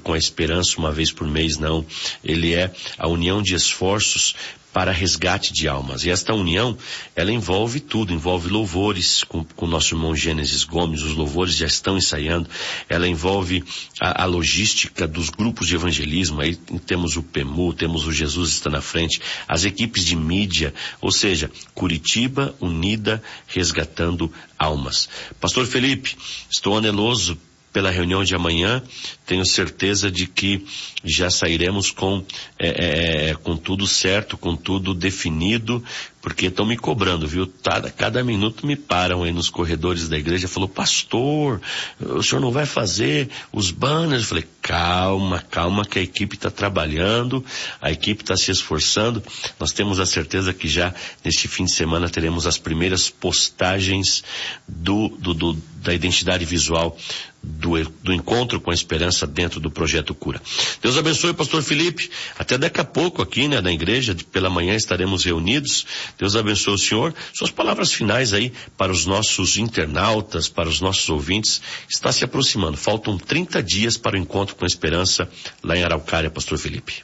com a Esperança uma vez por mês, não. Ele é a união de esforços para resgate de almas. E esta união, ela envolve tudo, envolve louvores com o nosso irmão Gênesis Gomes, os louvores já estão ensaiando, ela envolve a logística dos grupos de evangelismo, aí temos o PEMU, temos o Jesus Está na Frente, as equipes de mídia, ou seja, Curitiba unida, resgatando almas. Pastor Felipe, estou aneloso pela reunião de amanhã, tenho certeza de que já sairemos com tudo certo, com tudo definido, porque estão me cobrando, viu? Cada minuto me param aí nos corredores da igreja, falou, pastor, o senhor não vai fazer os banners? Eu falei, calma que a equipe está trabalhando, a equipe está se esforçando, nós temos a certeza que já neste fim de semana teremos as primeiras postagens da identidade visual do encontro com a esperança dentro do Projeto Cura. Deus abençoe o pastor Felipe, até daqui a pouco aqui, né, na igreja, pela manhã estaremos reunidos. Deus abençoe o senhor. Suas palavras finais aí para os nossos internautas, para os nossos ouvintes, está se aproximando. Faltam 30 dias para o encontro com a esperança lá em Araucária, pastor Felipe.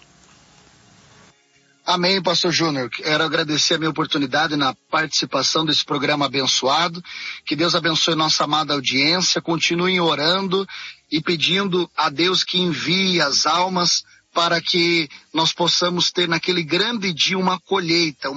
Amém, pastor Júnior. Quero agradecer a minha oportunidade na participação desse programa abençoado. Que Deus abençoe nossa amada audiência. Continuem orando e pedindo a Deus que envie as almas para que nós possamos ter naquele grande dia uma colheita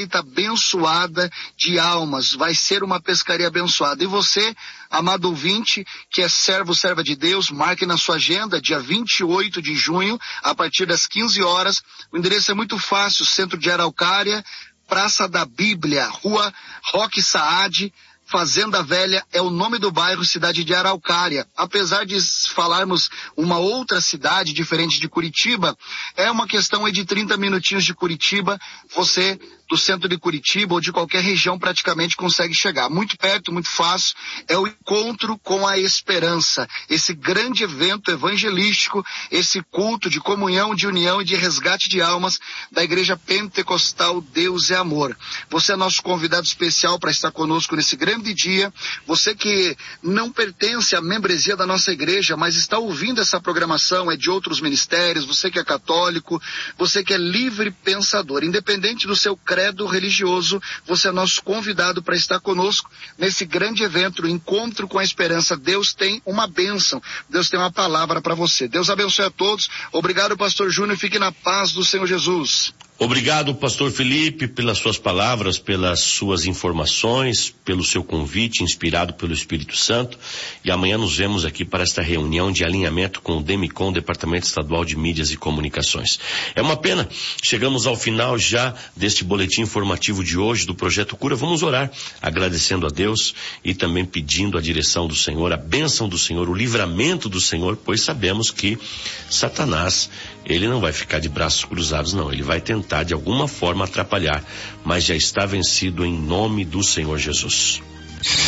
abençoada de almas. Vai ser uma pescaria abençoada. E você, amado ouvinte, que é serva de Deus, marque na sua agenda, dia 28 de junho, a partir das 15 horas. O endereço é muito fácil, centro de Araucária, Praça da Bíblia, Rua Roque Saad, Fazenda Velha é o nome do bairro, cidade de Araucária. Apesar de falarmos uma outra cidade diferente de Curitiba, é uma questão aí de 30 minutinhos de Curitiba. Você do centro de Curitiba ou de qualquer região praticamente consegue chegar. Muito perto, muito fácil. É o encontro com a esperança. Esse grande evento evangelístico, esse culto de comunhão, de união e de resgate de almas da Igreja Pentecostal Deus é Amor. Você é nosso convidado especial para estar conosco nesse grande dia. Você que não pertence à membresia da nossa igreja, mas está ouvindo essa programação, é de outros ministérios, você que é católico, você que é livre pensador, independente do seu credo religioso, você é nosso convidado para estar conosco nesse grande evento, o Encontro com a Esperança. Deus tem uma bênção, Deus tem uma palavra para você. Deus abençoe a todos. Obrigado, pastor Júnior, fique na paz do Senhor Jesus. Obrigado, pastor Felipe, pelas suas palavras, pelas suas informações, pelo seu convite inspirado pelo Espírito Santo. E amanhã nos vemos aqui para esta reunião de alinhamento com o DEMICOM, Departamento Estadual de Mídias e Comunicações. É uma pena, chegamos ao final já deste boletim informativo de hoje do Projeto Cura. Vamos orar, agradecendo a Deus e também pedindo a direção do Senhor, a bênção do Senhor, o livramento do Senhor, pois sabemos que Satanás, ele não vai ficar de braços cruzados, não. Ele vai tentar de alguma forma atrapalhar, mas já está vencido em nome do Senhor Jesus.